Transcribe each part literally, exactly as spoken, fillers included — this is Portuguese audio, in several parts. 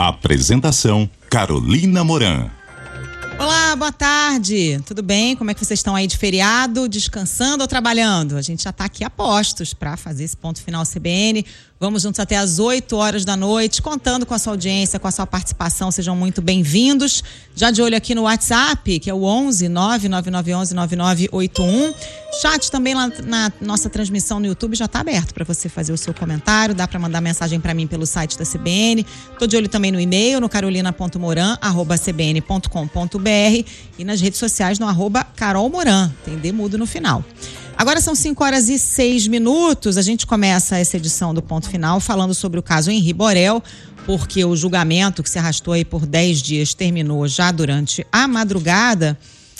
Apresentação: Carolina Moran. Olá, boa tarde. Tudo bem? Como é que vocês estão aí de feriado, descansando ou trabalhando? A gente já está aqui a postos para fazer esse ponto final C B N. Vamos juntos até às oito horas da noite, contando com a sua audiência, com a sua participação. Sejam muito bem-vindos. Já de olho aqui no WhatsApp, que é o onze nove nove nove um um nove nove oito um. Chat também lá na nossa transmissão no YouTube já está aberto para você fazer o seu comentário. Dá para mandar mensagem para mim pelo site da C B N. Estou de olho também no e-mail, no carolina ponto moran arroba c b n ponto com ponto b r e nas redes sociais no arroba Carol Moran. Tem D mudo no final. Agora são cinco horas e seis minutos. A gente começa essa edição do Ponto Final falando sobre o caso Henri Borel, porque o julgamento que se arrastou aí por dez dias terminou já durante a madrugada.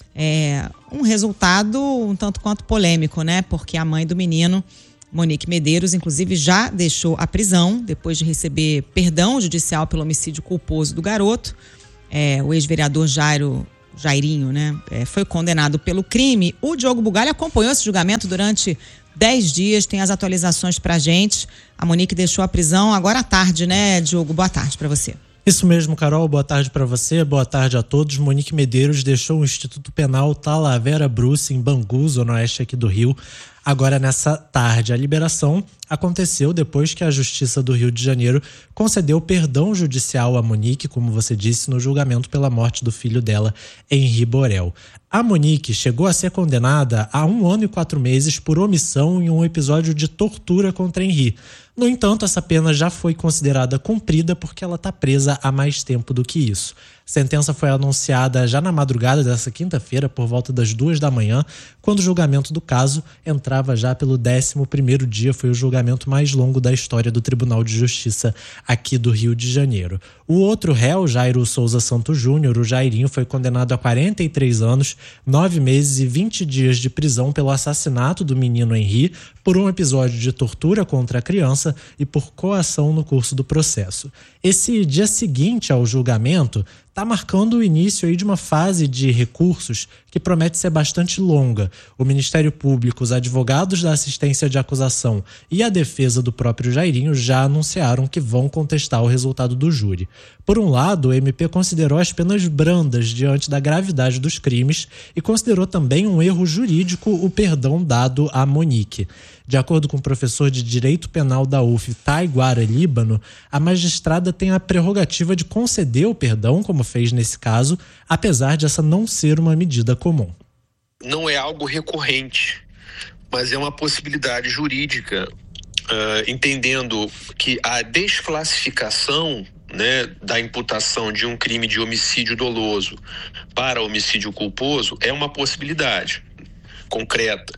É um resultado um tanto quanto polêmico, né? Porque a mãe do menino, Monique Medeiros, inclusive já deixou a prisão depois de receber perdão judicial pelo homicídio culposo do garoto. É, o ex-vereador Jairo Jairinho, né, é, foi condenado pelo crime. O Diogo Bugalho acompanhou esse julgamento durante dez dias, tem as atualizações pra gente. A Monique deixou a prisão agora à tarde, né, Diogo? Boa tarde pra você. Isso mesmo, Carol. Boa tarde para você, boa tarde a todos. Monique Medeiros deixou o Instituto Penal Talavera Bruce, em Bangu, zona oeste aqui do Rio, agora nessa tarde. A liberação aconteceu depois que a Justiça do Rio de Janeiro concedeu perdão judicial a Monique, como você disse, no julgamento pela morte do filho dela, Henri Borel. A Monique chegou a ser condenada a um ano e quatro meses por omissão em um episódio de tortura contra Henri. No entanto, essa pena já foi considerada cumprida porque ela está presa há mais tempo do que isso. A sentença foi anunciada já na madrugada dessa quinta-feira, por volta das duas da manhã, quando o julgamento do caso entrava já pelo décimo primeiro dia. Foi o julgamento mais longo da história do Tribunal de Justiça aqui do Rio de Janeiro. O outro réu, Jairo Souza Santos Júnior, o Jairinho, foi condenado a quarenta e três anos, nove meses e vinte dias de prisão pelo assassinato do menino Henri, por um episódio de tortura contra a criança e por coação no curso do processo. Esse dia seguinte ao julgamento está marcando o início aí de uma fase de recursos que promete ser bastante longa. O Ministério Público, os advogados da assistência de acusação e a defesa do próprio Jairinho já anunciaram que vão contestar o resultado do júri. Por um lado, o M P considerou as penas brandas diante da gravidade dos crimes e considerou também um erro jurídico o perdão dado a Monique. De acordo com o professor de Direito Penal da U F, Taiguara Líbano, a magistrada tem a prerrogativa de conceder o perdão, como fez nesse caso, apesar de essa não ser uma medida comum. Não é algo recorrente, mas é uma possibilidade jurídica, uh, entendendo que a desclassificação, né, da imputação de um crime de homicídio doloso para homicídio culposo é uma possibilidade concreta.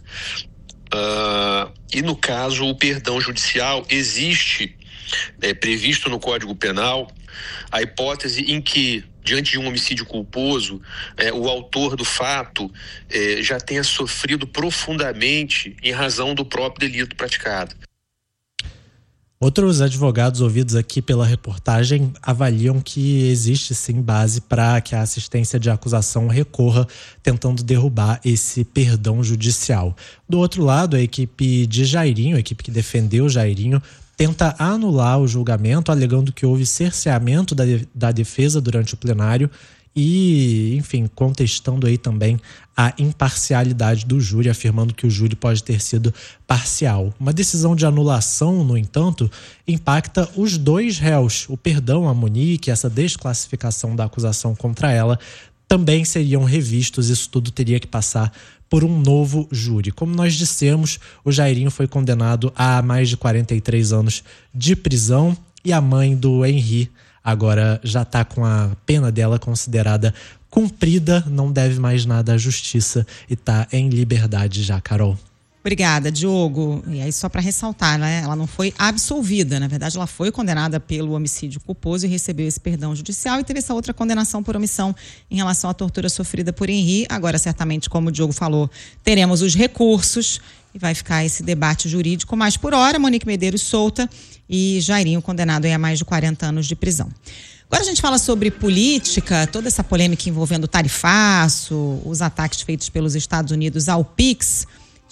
Uh, e no caso, o perdão judicial existe, é, previsto no Código Penal, a hipótese em que, diante de um homicídio culposo, é, o autor do fato é, já tenha sofrido profundamente em razão do próprio delito praticado. Outros advogados ouvidos aqui pela reportagem avaliam que existe sim base para que a assistência de acusação recorra tentando derrubar esse perdão judicial. Do outro lado, a equipe de Jairinho, a equipe que defendeu Jairinho, tenta anular o julgamento, alegando que houve cerceamento da, da defesa durante o plenário e, enfim, contestando aí também a imparcialidade do júri, afirmando que o júri pode ter sido parcial. Uma decisão de anulação, no entanto, impacta os dois réus. O perdão a Monique, essa desclassificação da acusação contra ela, também seriam revistos. Isso tudo teria que passar por um novo júri. Como nós dissemos, o Jairinho foi condenado a mais de quarenta e três anos de prisão e a mãe do Henri agora já está com a pena dela considerada cumprida, não deve mais nada à justiça e está em liberdade já, Carol. Obrigada, Diogo. E aí, só para ressaltar, né? Ela não foi absolvida. Na verdade, ela foi condenada pelo homicídio culposo e recebeu esse perdão judicial e teve essa outra condenação por omissão em relação à tortura sofrida por Henri. Agora, certamente, como o Diogo falou, teremos os recursos e vai ficar esse debate jurídico. Mas, por hora, Monique Medeiros solta e Jairinho condenado a mais de quarenta anos de prisão. Agora a gente fala sobre política, toda essa polêmica envolvendo o tarifaço, os ataques feitos pelos Estados Unidos ao Pix.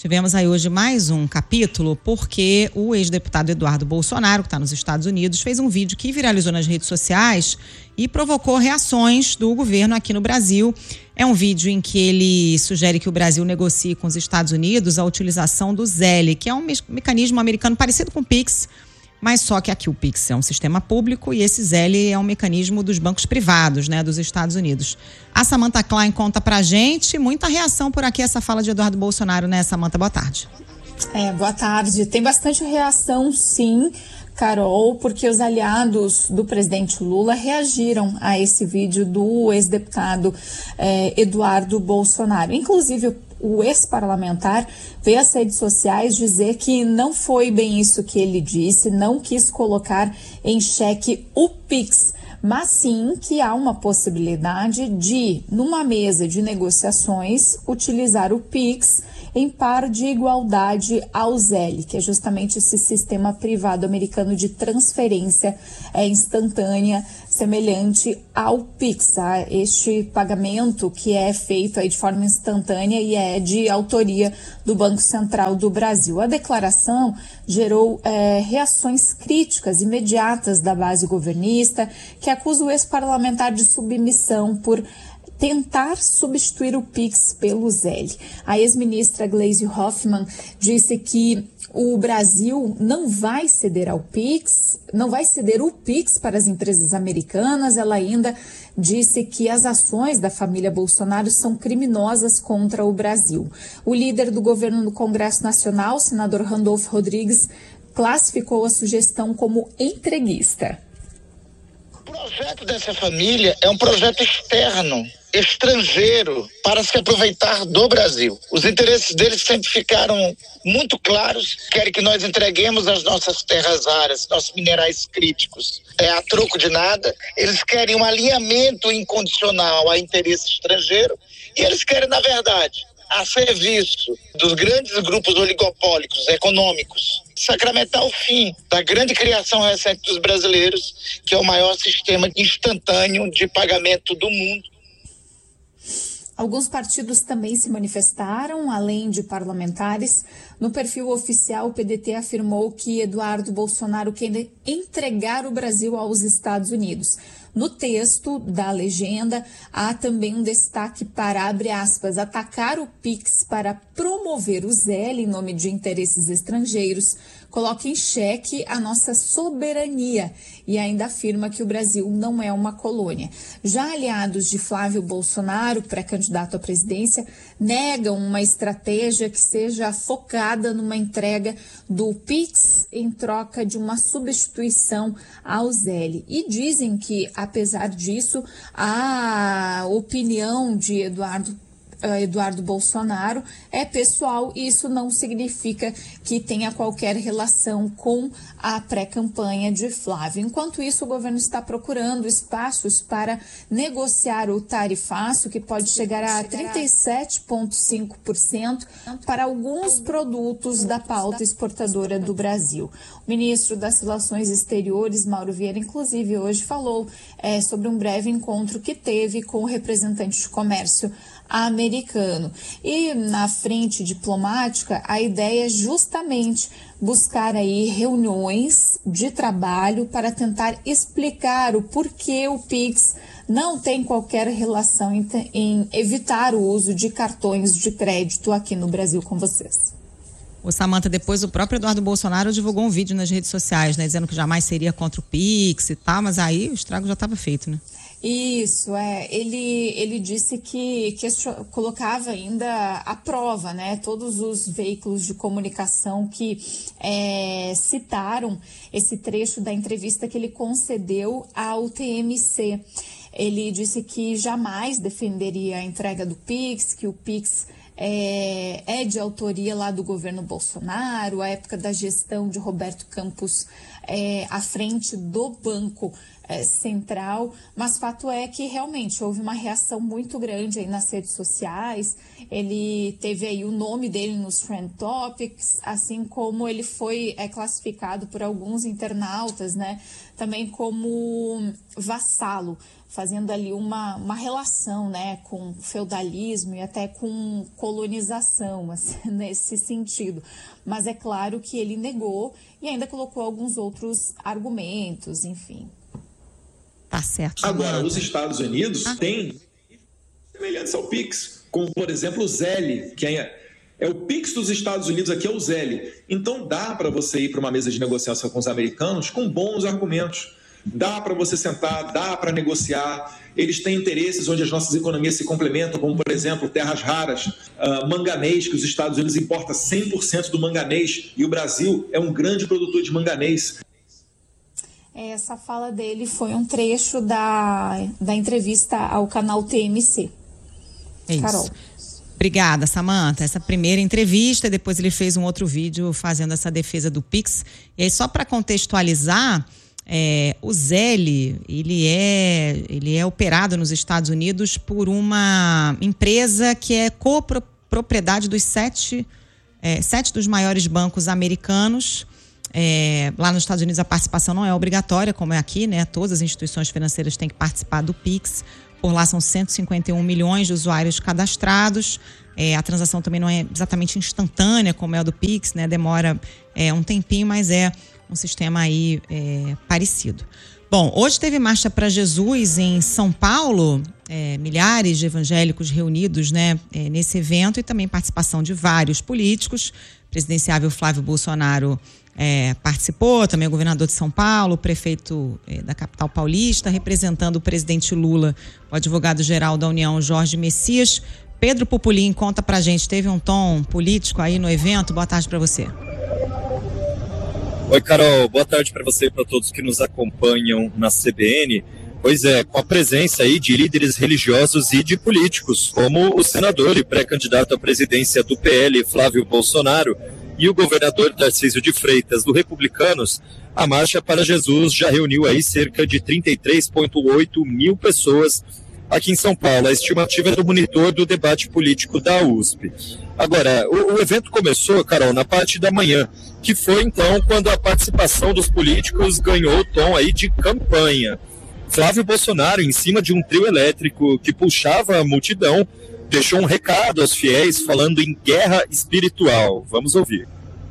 Tivemos aí hoje mais um capítulo porque o ex-deputado Eduardo Bolsonaro, que está nos Estados Unidos, fez um vídeo que viralizou nas redes sociais e provocou reações do governo aqui no Brasil. É um vídeo em que ele sugere que o Brasil negocie com os Estados Unidos a utilização do Zelle, que é um me- mecanismo americano parecido com o Pix, mas só que aqui o Pix é um sistema público e esse Zelle é um mecanismo dos bancos privados, né, dos Estados Unidos. A Samantha Klein conta pra gente, muita reação por aqui essa fala de Eduardo Bolsonaro, né, Samantha? Boa tarde. É, boa tarde. Tem bastante reação, sim, Carol, porque os aliados do presidente Lula reagiram a esse vídeo do ex-deputado eh, Eduardo Bolsonaro. Inclusive, o ex-parlamentar veio às redes sociais dizer que não foi bem isso que ele disse, não quis colocar em xeque o Pix, mas sim que há uma possibilidade de, numa mesa de negociações, utilizar o Pix em par de igualdade ao Zelle, que é justamente esse sistema privado americano de transferência é, instantânea, semelhante ao Pix, tá? Este pagamento que é feito aí de forma instantânea e é de autoria do Banco Central do Brasil. A declaração gerou é, reações críticas imediatas da base governista, que acusa o ex-parlamentar de submissão por tentar substituir o Pix pelo Zelle. A ex-ministra Gleisi Hoffmann disse que o Brasil não vai ceder ao Pix, não vai ceder o Pix para as empresas americanas. Ela ainda disse que as ações da família Bolsonaro são criminosas contra o Brasil. O líder do governo no Congresso Nacional, senador Randolfo Rodrigues, classificou a sugestão como entreguista. O projeto dessa família é um projeto externo, estrangeiro, para se aproveitar do Brasil. Os interesses deles sempre ficaram muito claros, querem que nós entreguemos as nossas terras raras, nossos minerais críticos, é, a troco de nada. Eles querem um alinhamento incondicional a interesse estrangeiro e eles querem, na verdade, a serviço dos grandes grupos oligopólicos econômicos, sacramentar o fim da grande criação recente dos brasileiros, que é o maior sistema instantâneo de pagamento do mundo. Alguns partidos também se manifestaram, além de parlamentares. No perfil oficial, o P D T afirmou que Eduardo Bolsonaro quer entregar o Brasil aos Estados Unidos. No texto da legenda, há também um destaque para, abre aspas, atacar o Pix para promover o Zelle em nome de interesses estrangeiros, coloca em xeque a nossa soberania e ainda afirma que o Brasil não é uma colônia. Já aliados de Flávio Bolsonaro, pré-candidato à presidência, negam uma estratégia que seja focada numa entrega do Pix em troca de uma substituição ao Zelle. E dizem que, apesar disso, a opinião de Eduardo Eduardo Bolsonaro é pessoal e isso não significa que tenha qualquer relação com a pré-campanha de Flávio. Enquanto isso, o governo está procurando espaços para negociar o tarifaço, que pode chegar a trinta e sete vírgula cinco por cento para alguns produtos da pauta exportadora do Brasil. O ministro das Relações Exteriores, Mauro Vieira, inclusive hoje falou é, sobre um breve encontro que teve com o representante de comércio americano. E na frente diplomática, a ideia é justamente buscar aí reuniões de trabalho para tentar explicar o porquê o Pix não tem qualquer relação em, em evitar o uso de cartões de crédito aqui no Brasil com vocês. O Samantha, depois o próprio Eduardo Bolsonaro divulgou um vídeo nas redes sociais, né, dizendo que jamais seria contra o Pix e tal, mas aí o estrago já estava feito, né? Isso, é. Ele, ele disse que, que colocava ainda à prova, né, todos os veículos de comunicação que é, citaram esse trecho da entrevista que ele concedeu ao T M C. Ele disse que jamais defenderia a entrega do Pix, que o Pix é, é de autoria lá do governo Bolsonaro, a época da gestão de Roberto Campos é, à frente do Banco é, central, mas fato é que realmente houve uma reação muito grande aí nas redes sociais. Ele teve aí o nome dele nos Trend Topics, assim como ele foi é, classificado por alguns internautas, né, também como vassalo, fazendo ali uma, uma relação, né, com feudalismo e até com colonização, assim, nesse sentido. Mas é claro que ele negou e ainda colocou alguns outros argumentos, enfim. Tá certo. Agora, Samanta. os Estados Unidos ah. têm semelhantes ao Pix, como, por exemplo, o Zelle, que é, é o Pix dos Estados Unidos, aqui é o Zelle. Então, dá para você ir para uma mesa de negociação com os americanos com bons argumentos. Dá para você sentar, dá para negociar. Eles têm interesses onde as nossas economias se complementam, como, por exemplo, terras raras, uh, manganês, que os Estados Unidos importam cem por cento do manganês, e o Brasil é um grande produtor de manganês. Essa fala dele foi um trecho da, da entrevista ao canal T M C. É isso. Carol. Obrigada, Samanta. Essa primeira entrevista, depois ele fez um outro vídeo fazendo essa defesa do Pix. E aí, só para contextualizar, É, o Zelle, ele é, ele é operado nos Estados Unidos por uma empresa que é copropriedade dos sete, é, sete dos maiores bancos americanos. É, lá nos Estados Unidos a participação não é obrigatória, como é aqui, né? Todas as instituições financeiras têm que participar do Pix. Por lá são cento e cinquenta e um milhões de usuários cadastrados. É, a transação também não é exatamente instantânea, como é a do Pix, né? Demora é, um tempinho, mas é um sistema aí é, parecido. Bom, hoje teve Marcha para Jesus em São Paulo, é, milhares de evangélicos reunidos, né, é, nesse evento, e também participação de vários políticos. O presidenciável Flávio Bolsonaro é, participou, também o governador de São Paulo, o prefeito é, da capital paulista, representando o presidente Lula, o advogado-geral da União, Jorge Messias. Pedro Pupulim, conta pra gente, teve um tom político aí no evento? Boa tarde para você. Oi, Carol, boa tarde para você e para todos que nos acompanham na C B N. Pois é, com a presença aí de líderes religiosos e de políticos, como o senador e pré-candidato à presidência do P L, Flávio Bolsonaro, e o governador Tarcísio de Freitas, do Republicanos, a Marcha para Jesus já reuniu aí cerca de trinta e três vírgula oito mil pessoas aqui em São Paulo. A estimativa é do monitor do debate político da U S P. Agora, o, o evento começou, Carol, na parte da manhã, que foi então quando a participação dos políticos ganhou o tom aí de campanha. Flávio Bolsonaro, em cima de um trio elétrico que puxava a multidão, deixou um recado aos fiéis falando em guerra espiritual. Vamos ouvir.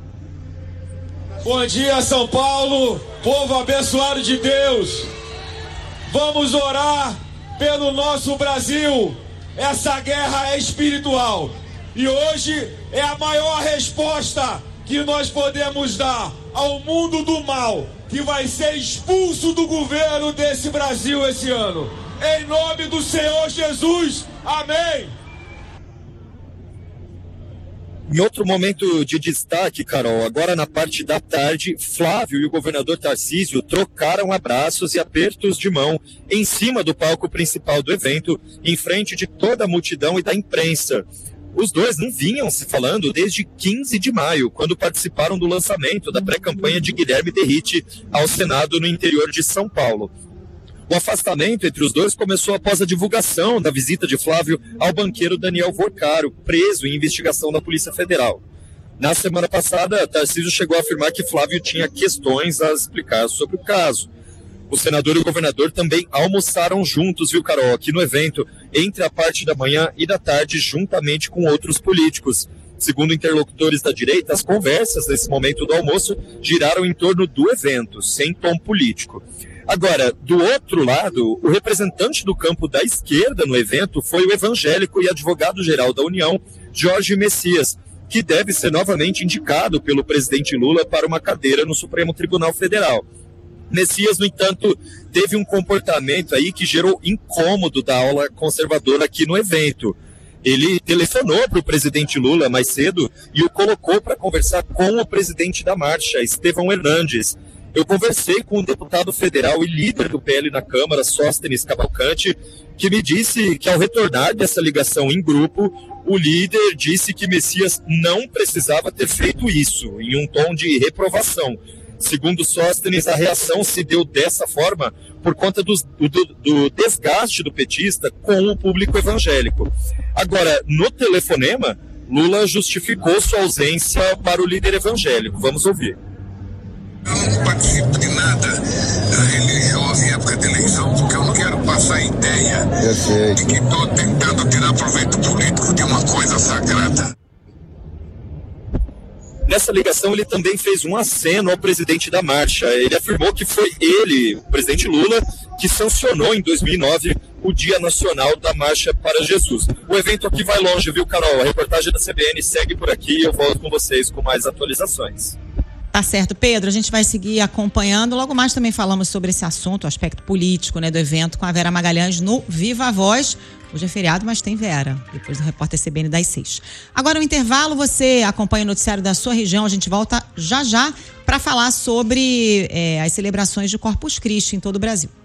Bom dia, São Paulo, povo abençoado de Deus. Vamos orar pelo nosso Brasil. Essa guerra é espiritual. E hoje é a maior resposta que nós podemos dar ao mundo do mal, que vai ser expulso do governo desse Brasil esse ano. Em nome do Senhor Jesus. Amém. Em outro momento de destaque, Carol, agora na parte da tarde, Flávio e o governador Tarcísio trocaram abraços e apertos de mão em cima do palco principal do evento, em frente de toda a multidão e da imprensa. Os dois não vinham se falando desde quinze de maio, quando participaram do lançamento da pré-campanha de Guilherme Derrite ao Senado no interior de São Paulo. O afastamento entre os dois começou após a divulgação da visita de Flávio ao banqueiro Daniel Vorcaro, preso em investigação da Polícia Federal. Na semana passada, Tarcísio chegou a afirmar que Flávio tinha questões a explicar sobre o caso. O senador e o governador também almoçaram juntos, viu, Carol, aqui no evento, entre a parte da manhã e da tarde, juntamente com outros políticos. Segundo interlocutores da direita, as conversas nesse momento do almoço giraram em torno do evento, sem tom político. Agora, do outro lado, o representante do campo da esquerda no evento foi o evangélico e advogado-geral da União, Jorge Messias, que deve ser novamente indicado pelo presidente Lula para uma cadeira no Supremo Tribunal Federal. Messias, no entanto, teve um comportamento aí que gerou incômodo da ala conservadora aqui no evento. Ele telefonou para o presidente Lula mais cedo e o colocou para conversar com o presidente da marcha, Estevão Hernandes. Eu conversei com o deputado federal e líder do P L na Câmara, Sóstenes Cavalcante, que me disse que ao retornar dessa ligação em grupo, o líder disse que Messias não precisava ter feito isso, em um tom de reprovação. Segundo Sóstenes, a reação se deu dessa forma por conta do, do, do desgaste do petista com o público evangélico. Agora, no telefonema, Lula justificou sua ausência para o líder evangélico. Vamos ouvir. Eu não participo de nada religioso em época de eleição, porque eu não quero passar a ideia de que estou tentando tirar proveito político de uma coisa sagrada. Nessa ligação, ele também fez um aceno ao presidente da marcha. Ele afirmou que foi ele, o presidente Lula, que sancionou em dois mil e nove o Dia Nacional da Marcha para Jesus. O evento aqui vai longe, viu, Carol? A reportagem da C B N segue por aqui e eu volto com vocês com mais atualizações. Tá certo, Pedro, a gente vai seguir acompanhando. Logo mais também falamos sobre esse assunto, o aspecto político, né, do evento com a Vera Magalhães no Viva a Voz. Hoje é feriado, mas tem Vera, depois do repórter C B N das seis. Agora no intervalo, você acompanha o noticiário da sua região, a gente volta já já para falar sobre é, as celebrações de Corpus Christi em todo o Brasil.